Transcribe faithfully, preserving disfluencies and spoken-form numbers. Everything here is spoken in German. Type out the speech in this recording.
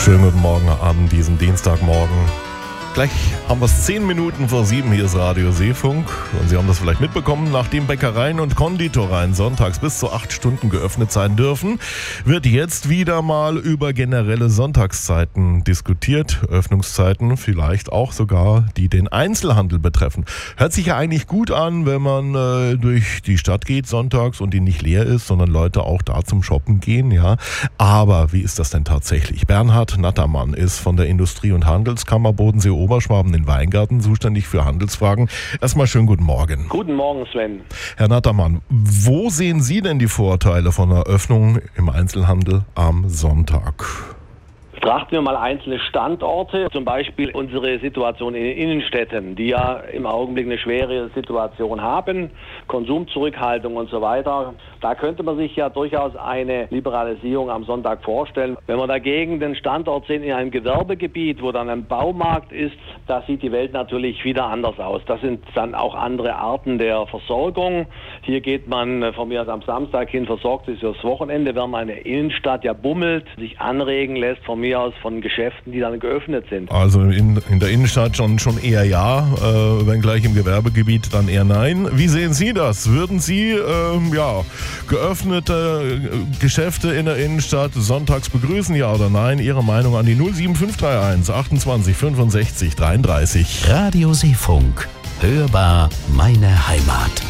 Schönen guten Morgen an diesem Dienstagmorgen. Gleich haben wir es zehn Minuten vor sieben, hier ist Radio Seefunk. Und Sie haben das vielleicht mitbekommen, nachdem Bäckereien und Konditoreien sonntags bis zu acht Stunden geöffnet sein dürfen, wird jetzt wieder mal über generelle Sonntagszeiten diskutiert. Öffnungszeiten vielleicht auch sogar, die den Einzelhandel betreffen. Hört sich ja eigentlich gut an, wenn man äh, durch die Stadt geht sonntags und die nicht leer ist, sondern Leute auch da zum Shoppen gehen, ja. Aber wie ist das denn tatsächlich? Bernhard Nattermann ist von der Industrie- und Handelskammer Bodensee Oberschwaben in Weingarten zuständig für Handelsfragen. Erstmal schönen guten Morgen. Guten Morgen, Sven. Herr Nattermann, wo sehen Sie denn die Vorteile von einer Öffnung im Einzelhandel am Sonntag? Betrachten wir mal einzelne Standorte, zum Beispiel unsere Situation in den Innenstädten, die ja im Augenblick eine schwere Situation haben, Konsumzurückhaltung und so weiter. Da könnte man sich ja durchaus eine Liberalisierung am Sonntag vorstellen. Wenn wir dagegen den Standort sehen in einem Gewerbegebiet, wo dann ein Baumarkt ist, da sieht die Welt natürlich wieder anders aus. Das sind dann auch andere Arten der Versorgung. Hier geht man von mir aus am Samstag hin, versorgt sich fürs Wochenende, während man in der Innenstadt ja bummelt, sich anregen lässt, von mir aus von Geschäften, die dann geöffnet sind. Also in, in der Innenstadt schon, schon eher ja, äh, wenngleich im Gewerbegebiet dann eher nein. Wie sehen Sie das? Würden Sie ähm, ja, geöffnete äh, Geschäfte in der Innenstadt sonntags begrüßen, ja oder nein? Ihre Meinung an die null sieben fünf drei eins achtundzwanzig fünfundsechzig dreiunddreißig. Radio Seefunk. Hörbar meine Heimat.